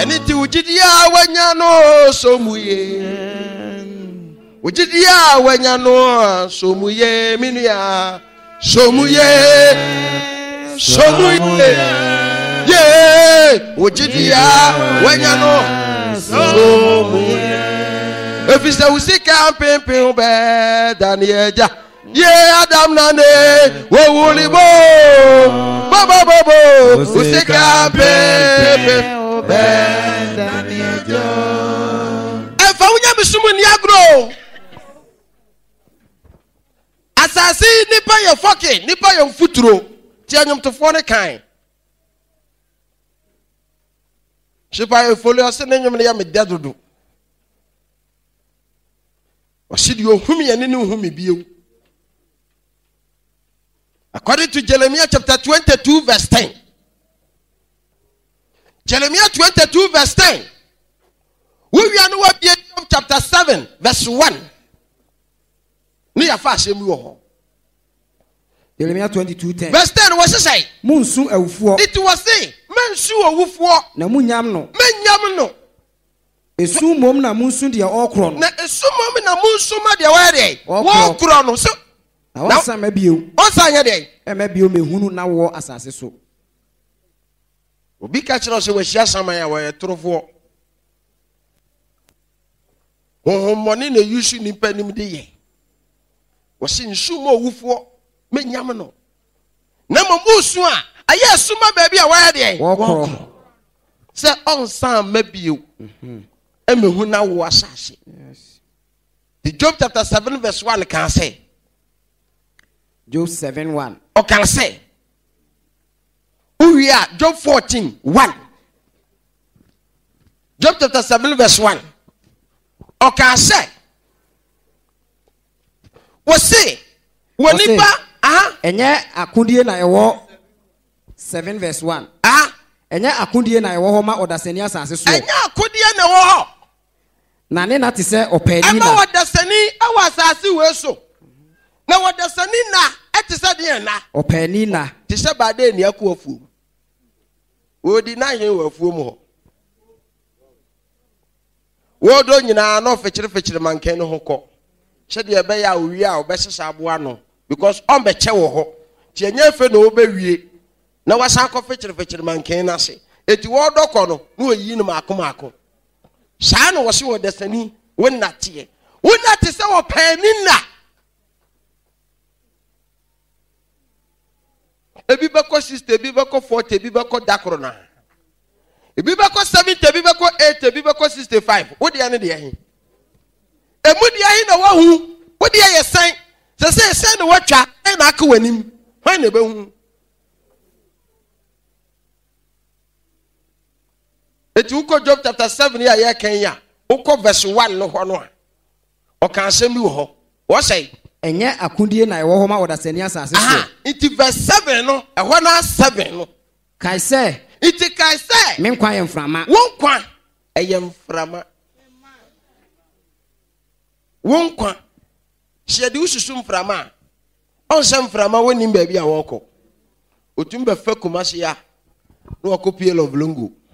Eniti ujidia wanyano somuye. Ujidia wanyano somuye minia. Somuye. Somuye. Yeah. Ujidia wanyano somuye. If it's the usika pimpin be Danieja. Yeah, Adam nane, wo wuli bo, usika pepe, Danieja. Efa unya bisumu ni agro. Asasi nipa ye foke, nipa ye mfuturo. Ti anyum to fone kan. Shipa ye folio se nenyum ya me dedodo. Osidi ohumi ye ne ohumi bieu. According to Jeremiah chapter 22 verse 10. Jeremiah 22 verse 10. We are now at chapter 7 verse 1. Jeremiah 22:10. Verse 10 was say. Munsu awufuo. It was say. Mensu awufuo. Na munyam no. Menyam no. Esu mom na munsu de okro no. Na esu mom na munsu ma de wa de. Okro no so. Na wasa mabio. Osa nya de. E mabio mehunu na wo asase so. Obi ka kire o se we hia saman ya we torofo. Money na yusu nipa nim de ye. Wo se nsu ma owufo menyam no. Na mo musu a aye suma ba bia wa de. Okro. Se on san mabio. Emehu na wo asase. Yes. The Job chapter 7 verse 1 can say. Job 7:1. O can say. We are Job 14:1. Job chapter 7 verse 1. O can say. We say. Wonipa enye akundie na ewo 7 verse 1. Enye akundie na ewo ho ma odasani asase so. Enye akundie na ewo ho. Na ne na te se opani na. Ama odasani awa asase we so. Na odasani na etise de na. Opani na. Te se ba de ni akuafu. Odi na yen wafuo mu ho. Wodo nyina na ofechire manken no ho ko. Hye de ebe ya owi a obesesa aboa no because on be che wo ho. Ti enye fe na obewie. Na wasa ko fechire manken na se. Eti wodo ko no na oyi no maako. Saa no wo se wo desani wonnate. Wonnate se wo pani na. Ebi beko 60, ebi beko 40, ebi beko dakro na. Ebi beko 70, ebi beko 80, ebi beko 65. Wo de ane de ahi. Emu de ahi na wahu. Wo de ye san. Se san na watwa na aka wanim. Hwan na be hu. Eti uko Job chapter 7 ya ye kan ya. Uko verse 1 no ho no a. O kan asem bi wo ho. Wo say enye akundie na ewo ho ma odasani asase so. Iti verse 7 no, eho na 7 no. Kai se. Iti kai se. Me nkwa ye mframa. Won kwa eye mframa. Won kwa. Hye ususu mframa. On se mframa woni ba bia wo ko. Otumba fa kumase ya. No akopie love longo.